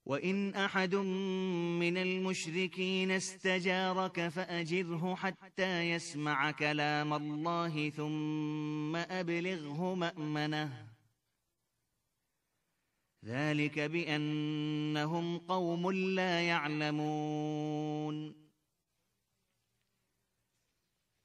وإن أحد من المشركين استجارك فأجره حتى يسمع كلام الله ثم أبلغه مأمنه، ذلك بأنهم قوم لا يعلمون.